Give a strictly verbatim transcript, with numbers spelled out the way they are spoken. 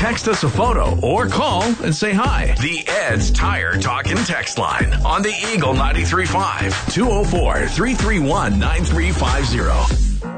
text us a photo or call and say hi. The Ed's Tire Talk and Text line on the Eagle ninety-three point five, two oh four, three three one, nine three five zero.